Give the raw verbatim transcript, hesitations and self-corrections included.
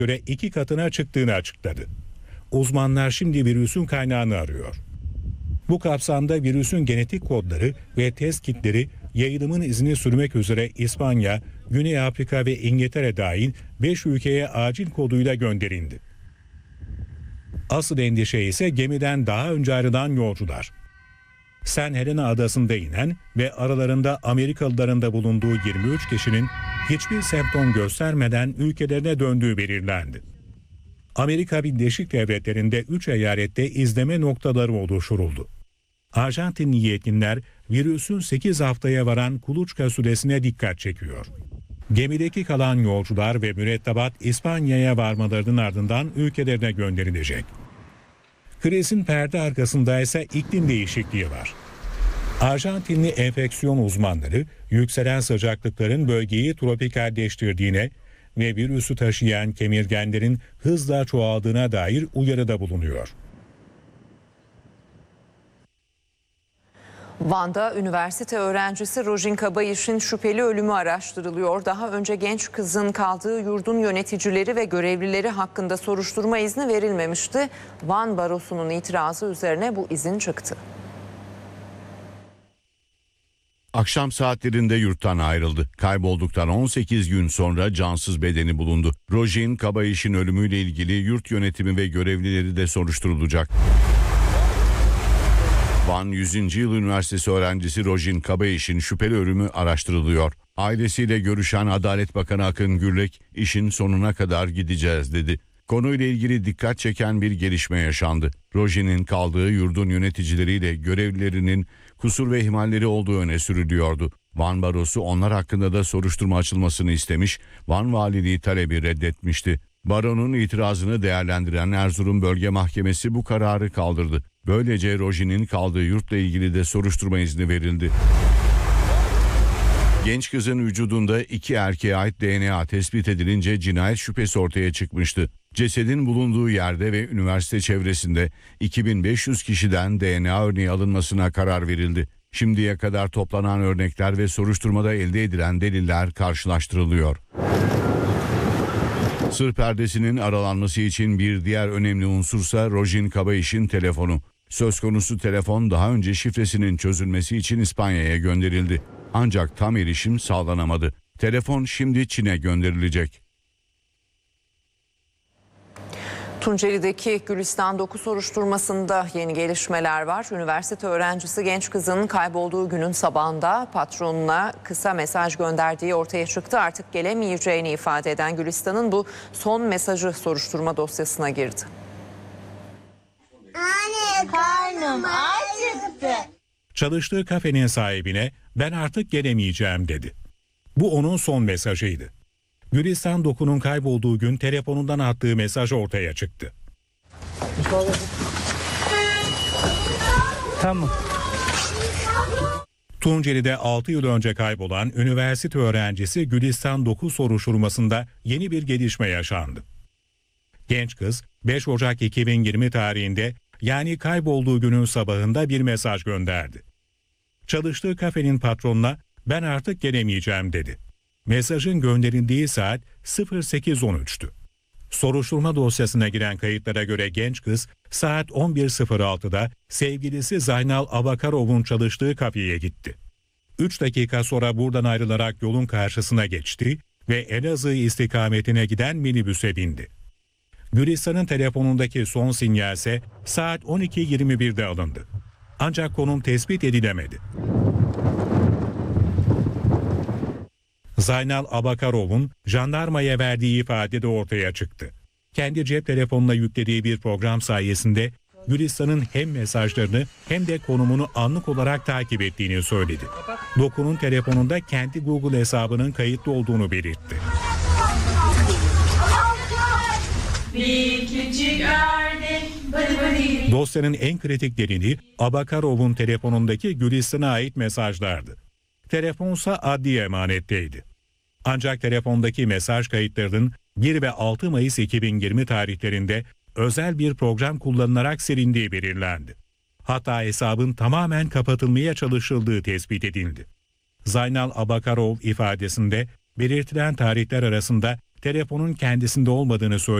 göre iki katına çıktığını açıkladı. Uzmanlar şimdi virüsün kaynağını arıyor. Bu kapsamda virüsün genetik kodları ve test kitleri yayılımın izini sürmek üzere İspanya, Güney Afrika ve İngiltere dahil beş ülkeye acil koduyla gönderildi. Asıl endişe ise gemiden daha önce ayrılan yolcular. Saint Helena adasında inen ve aralarında Amerikalıların da bulunduğu yirmi üç kişinin hiçbir semptom göstermeden ülkelerine döndüğü belirlendi. Amerika Birleşik Devletleri'nde üç eyalette izleme noktaları oluşturuldu. Arjantinli yetkililer virüsün sekiz haftaya varan kuluçka süresine dikkat çekiyor. Gemideki kalan yolcular ve mürettebat İspanya'ya varmalarının ardından ülkelerine gönderilecek. Krizin perde arkasında ise iklim değişikliği var. Arjantinli enfeksiyon uzmanları yükselen sıcaklıkların bölgeyi tropikalleştirdiğine ve virüsü taşıyan kemirgenlerin hızla çoğaldığına dair uyarıda bulunuyor. Van'da üniversite öğrencisi Rojin Kabayiş'in şüpheli ölümü araştırılıyor. Daha önce genç kızın kaldığı yurdun yöneticileri ve görevlileri hakkında soruşturma izni verilmemişti. Van Barosu'nun itirazı üzerine bu izin çıktı. Akşam saatlerinde yurttan ayrıldı. Kaybolduktan on sekiz gün sonra cansız bedeni bulundu. Rojin Kabayiş'in ölümüyle ilgili yurt yönetimi ve görevlileri de soruşturulacak. Van yüzüncü Yıl Üniversitesi öğrencisi Rojin Kabayiş'in şüpheli ölümü araştırılıyor. Ailesiyle görüşen Adalet Bakanı Akın Gürlek, işin sonuna kadar gideceğiz dedi. Konuyla ilgili dikkat çeken bir gelişme yaşandı. Rojin'in kaldığı yurdun yöneticileriyle görevlilerinin kusur ve ihmalleri olduğu öne sürülüyordu. Van Barosu onlar hakkında da soruşturma açılmasını istemiş, Van Valiliği talebi reddetmişti. Baronun itirazını değerlendiren Erzurum Bölge Mahkemesi bu kararı kaldırdı. Böylece Rojin'in kaldığı yurtla ilgili de soruşturma izni verildi. Genç kızın vücudunda iki erkeğe ait D N A tespit edilince cinayet şüphesi ortaya çıkmıştı. Cesedin bulunduğu yerde ve üniversite çevresinde iki bin beş yüz kişiden D N A örneği alınmasına karar verildi. Şimdiye kadar toplanan örnekler ve soruşturmada elde edilen deliller karşılaştırılıyor. Sır perdesinin aralanması için bir diğer önemli unsursa Rojin Kabayiş'in telefonu. Söz konusu telefon daha önce şifresinin çözülmesi için İspanya'ya gönderildi. Ancak tam erişim sağlanamadı. Telefon şimdi Çin'e gönderilecek. Tunceli'deki Gülistan doku soruşturmasında yeni gelişmeler var. Üniversite öğrencisi genç kızın kaybolduğu günün sabahında patronuna kısa mesaj gönderdiği ortaya çıktı. Artık gelemeyeceğini ifade eden Gülistan'ın bu son mesajı soruşturma dosyasına girdi. Anne, karnım acıktı. Çalıştığı kafenin sahibine ben artık gelemeyeceğim dedi. Bu onun son mesajıydı. Gülistan Doku'nun kaybolduğu gün telefonundan attığı mesaj ortaya çıktı. Tamam. Tunceli'de altı yıl önce kaybolan üniversite öğrencisi Gülistan Doku soruşturmasında yeni bir gelişme yaşandı. Genç kız beş Ocak iki bin yirmi tarihinde, yani kaybolduğu günün sabahında bir mesaj gönderdi. Çalıştığı kafenin patronuna ben artık gelemeyeceğim dedi. Mesajın gönderildiği saat sekiz on üç'tü. Soruşturma dosyasına giren kayıtlara göre genç kız saat on bir sıfır altı'da sevgilisi Zaynal Abakarov'un çalıştığı kafeye gitti. üç dakika sonra buradan ayrılarak yolun karşısına geçti ve Elazığ istikametine giden minibüse bindi. Gülistan'ın telefonundaki son sinyal ise saat on iki yirmi bir'de alındı. Ancak konum tespit edilemedi. Zaynal Abakarov'un jandarmaya verdiği ifade de ortaya çıktı. Kendi cep telefonuna yüklediği bir program sayesinde Gülistan'ın hem mesajlarını hem de konumunu anlık olarak takip ettiğini söyledi. Doku'nun telefonunda kendi Google hesabının kayıtlı olduğunu belirtti. Dosyanın en kritik delili Abakarov'un telefonundaki Gülistan'a ait mesajlardı. Telefonsa adli emanetteydi. Ancak telefondaki mesaj kayıtlarının bir ve altı Mayıs iki bin yirmi tarihlerinde özel bir program kullanılarak silindiği belirlendi. Hatta hesabın tamamen kapatılmaya çalışıldığı tespit edildi. Zaynal Abakarov ifadesinde belirtilen tarihler arasında telefonun kendisinde olmadığını söyledi.